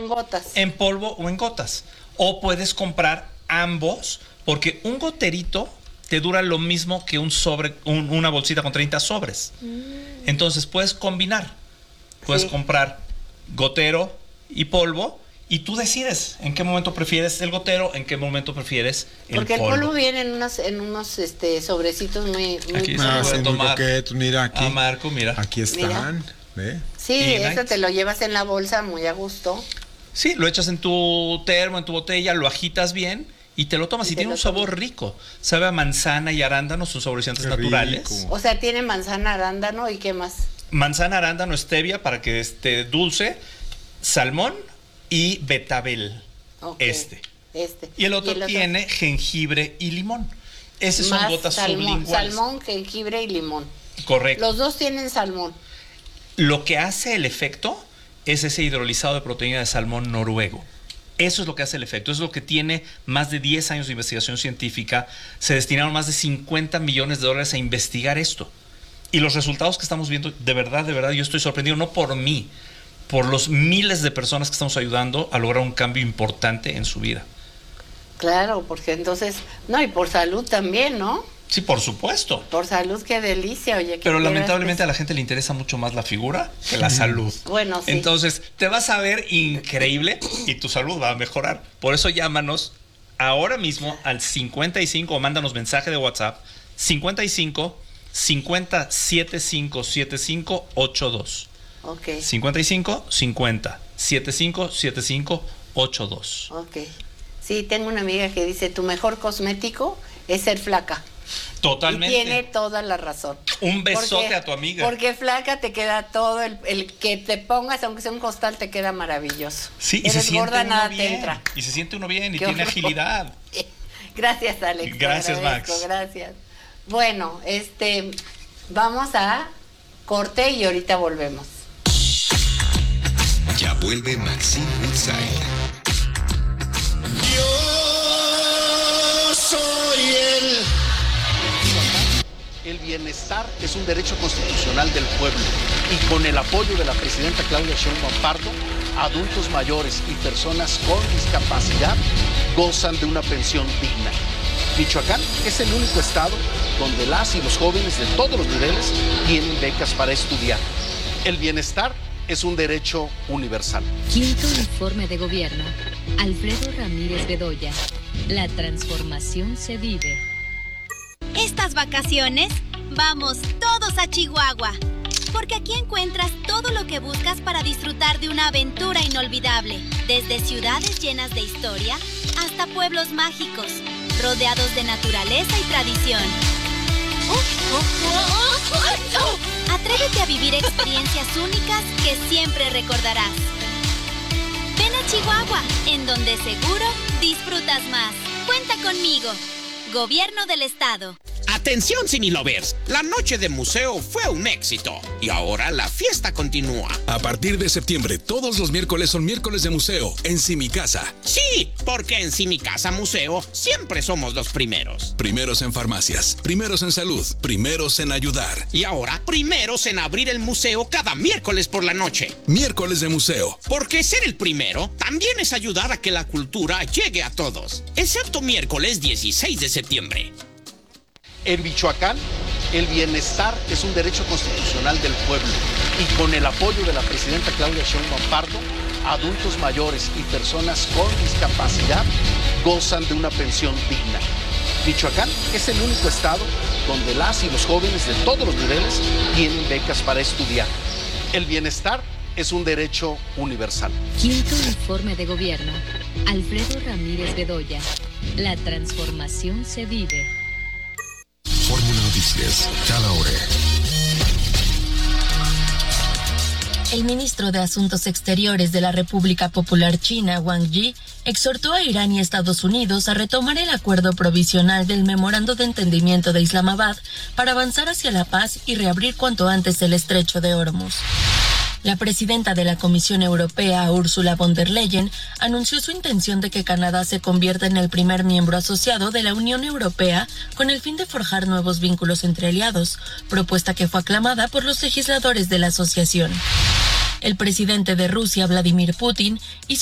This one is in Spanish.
en gotas. En polvo o en gotas. O puedes comprar ambos, porque un goterito te dura lo mismo que un sobre, una bolsita con 30 sobres. Entonces puedes combinar. Puedes comprar gotero y polvo, y tú decides en qué momento prefieres el gotero, en qué momento prefieres el Porque polvo. el polvo viene en unos Aquí sobrecitos muy muy coquetos, mira aquí. Marco, mira. Aquí están, ¿ve? Sí, eso te lo llevas en la bolsa muy a gusto. Sí, lo echas en tu termo, en tu botella, lo agitas bien y te lo tomas. Y tiene un sabor rico. Sabe a manzana y arándano, son saborizantes naturales. O sea, tiene manzana, arándano y ¿qué más? Manzana, arándano, stevia para que esté dulce, salmón y betabel. Y el otro tiene jengibre y limón. Esas son gotas sublinguales. Salmón, jengibre y limón. Correcto. Los dos tienen salmón. Lo que hace el efecto es ese hidrolizado de proteína de salmón noruego. Eso es lo que hace el efecto. Eso es lo que tiene más de 10 años de investigación científica. Se destinaron más de $50 millones a investigar esto. Y los resultados que estamos viendo, de verdad, yo estoy sorprendido, no por mí, por los miles de personas que estamos ayudando a lograr un cambio importante en su vida. Claro, porque entonces, y por salud también, ¿no? Sí, por supuesto. Por salud, qué delicia, oye. Pero lamentablemente a la gente le interesa mucho más la figura que la salud. Bueno, sí. Entonces, te vas a ver increíble y tu salud va a mejorar. Por eso llámanos ahora mismo al 55 o mándanos mensaje de WhatsApp 55 50 75 75 82. 55 50 75 75 82. Sí, tengo una amiga que dice, tu mejor cosmético es ser flaca. Totalmente. Y tiene toda la razón. Un besote a tu amiga. Porque flaca te queda todo, el que te pongas, aunque sea un costal, te queda maravilloso. Sí, y se siente gorda, uno nada bien. te entra. Y se siente uno bien y tiene agilidad. Gracias, Alex. Gracias, Max. Gracias. Bueno, vamos a corte y ahorita volvemos. Ya vuelve Maxine Woodside. Yo soy el bienestar es un derecho constitucional del pueblo y con el apoyo de la presidenta Claudia Sheinbaum Pardo, adultos mayores y personas con discapacidad gozan de una pensión digna. Michoacán es el único estado donde las y los jóvenes de todos los niveles tienen becas para estudiar. El bienestar es un derecho universal. Quinto informe de gobierno. Alfredo Ramírez Bedoya. La transformación se vive. Estas vacaciones, vamos todos a Chihuahua, porque aquí encuentras todo lo que buscas para disfrutar de una aventura inolvidable, desde ciudades llenas de historia hasta pueblos mágicos, rodeados de naturaleza y tradición. Atrévete a vivir experiencias únicas que siempre recordarás. Ven a Chihuahua, en donde seguro disfrutas más. Cuenta conmigo. Gobierno del Estado. Atención, Cinelovers, la noche de museo fue un éxito y ahora la fiesta continúa. A partir de septiembre, todos los miércoles son miércoles de museo en Simicasa. Sí, porque en Simicasa Museo siempre somos los primeros. Primeros en farmacias, primeros en salud, primeros en ayudar. Y ahora, primeros en abrir el museo cada miércoles por la noche. Miércoles de museo. Porque ser el primero también es ayudar a que la cultura llegue a todos, excepto miércoles 16 de septiembre. En Michoacán, el bienestar es un derecho constitucional del pueblo y con el apoyo de la presidenta Claudia Sheinbaum Pardo, adultos mayores y personas con discapacidad gozan de una pensión digna. Michoacán es el único estado donde las y los jóvenes de todos los niveles tienen becas para estudiar. El bienestar es un derecho universal. Quinto informe de gobierno. Alfredo Ramírez Bedoya. La transformación se vive. Fórmula Noticias, cada hora. El ministro de Asuntos Exteriores de la República Popular China, Wang Yi, exhortó a Irán y Estados Unidos a retomar el acuerdo provisional del Memorando de Entendimiento de Islamabad para avanzar hacia la paz y reabrir cuanto antes el estrecho de Hormuz. La presidenta de la Comisión Europea, Ursula von der Leyen, anunció su intención de que Canadá se convierta en el primer miembro asociado de la Unión Europea con el fin de forjar nuevos vínculos entre aliados, propuesta que fue aclamada por los legisladores de la asociación. El presidente de Rusia, Vladimir Putin, hizo